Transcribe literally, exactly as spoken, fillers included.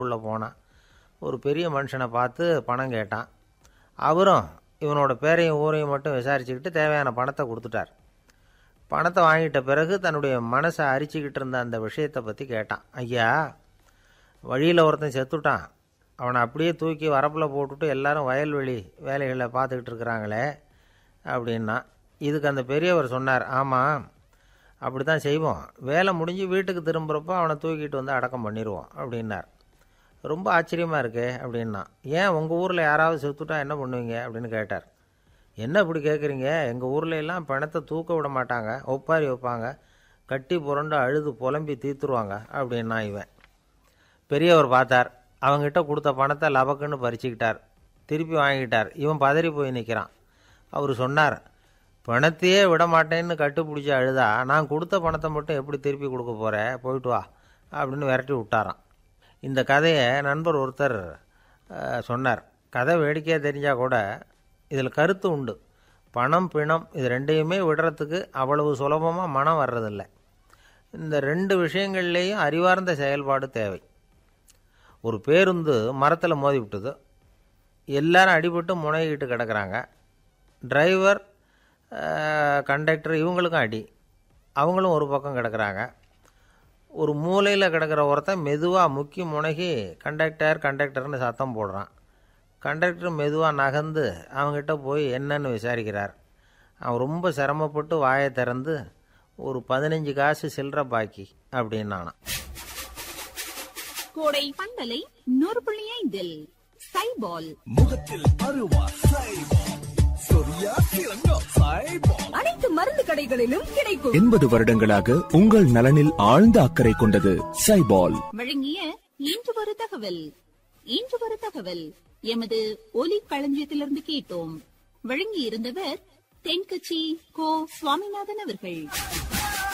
உள்ளே போனான். ஒரு பெரிய மனுஷனை பார்த்து பணம் கேட்டான். அவரும் இவனோட பேரையும் ஊரையும் மட்டும் விசாரிச்சுக்கிட்டு தேவையான பணத்தை கொடுத்துட்டார். பணத்தை வாங்கிட்ட பிறகு தன்னுடைய மனசை அரிச்சிக்கிட்டு இருந்த அந்த விஷயத்தை பற்றி கேட்டான். ஐயா, வழியில் ஒருத்தன் செத்துட்டான், அவனை அப்படியே தூக்கி வரப்பில் போட்டுட்டு எல்லாரும் வயல்வெளி வேலைகளை பார்த்துக்கிட்டு இருக்கிறாங்களே அப்படின்னா. இதுக்கு அந்த பெரியவர் சொன்னார், ஆமாம் அப்படி தான் செய்வோம், வேலை முடிஞ்சு வீட்டுக்கு திரும்புகிறப்போ அவனை தூக்கிட்டு வந்து அடக்கம் பண்ணிடுவோம் அப்படின்னார். ரொம்ப ஆச்சரியமாக இருக்கே அப்படின்னா. ஏன் உங்கள் ஊரில் யாராவது செத்துட்டா என்ன பண்ணுவீங்க அப்படின்னு கேட்டார். என்ன இப்படி கேட்குறீங்க, எங்கள் ஊரில் எல்லாம் பணத்தை தூக்க விட மாட்டாங்க, ஒப்பாரி வைப்பாங்க, கட்டி புரண்டு அழுது புலம்பி தீத்துருவாங்க அப்படின்னா இவன். பெரியவர் பார்த்தார், அவங்ககிட்ட கொடுத்த பணத்தை லபக்குன்னு பறிச்சுக்கிட்டார், திருப்பி வாங்கிட்டார். இவன் பதறி போய் நிற்கிறான். அவர் சொன்னார், பணத்தையே விட மாட்டேன்னு கட்டுப்பிடிச்சி அழுதா நான் கொடுத்த பணத்தை மட்டும் எப்படி திருப்பி கொடுக்க போகிறேன், போயிட்டு வா அப்படின்னு விரட்டி விட்டாராம். இந்த கதையை நண்பர் ஒருத்தர் சொன்னார். கதை வேடிக்கையாக தெரிஞ்சால் கூட இதில் கருத்து உண்டு. பணம் பிணம் இது ரெண்டையுமே விடுறதுக்கு அவ்வளவு சுலபமாக மனம் வர்றதில்லை. இந்த ரெண்டு விஷயங்கள்லேயும் அறிவார்ந்த செயல்பாடு தேவை. ஒரு பேருந்து மரத்தில் மோதி விட்டுது, எல்லாரும் அடிபட்டு முனைகிட்டு கிடக்கிறாங்க. டிரைவர் கண்டக்டர் இவங்களுக்கும் அடி, அவங்களும் ஒரு பக்கம் கிடக்கிறாங்க. ஒரு மூலையில் கிடக்கிற ஒருத்தன் மெதுவாக முக்கி முனகி கண்டக்டர் கண்டக்டர்னு சத்தம் போடுறான். கண்டக்டர் மெதுவாக நகர்ந்து அவங்ககிட்ட போய் என்னன்னு விசாரிக்கிறார். அவன் ரொம்ப சிரமப்பட்டு வாயை திறந்து ஒரு பதினஞ்சு காசு சில்லற பாக்கி அப்படின்னானான். கோடை பந்தலை நூறு புள்ளி ஐந்தில் சைபால் முகத்தில் அருவா சைபால், சொரியா கிழங்கோ சைபால், அனைத்து மருந்து கடைகளிலும் கிடைக்கும். எண்பது வருடங்களாக உங்கள் நலனில் ஆழ்ந்த அக்கறை கொண்டது சைபால். வழங்கிய இன்று ஒரு தகவல். இன்று ஒரு தகவல் எமது ஒலி களஞ்சியத்திலிருந்து கேட்டோம். வழங்கி இருந்தவர் தென்கட்சி கோ சுவாமிநாதன் அவர்கள்.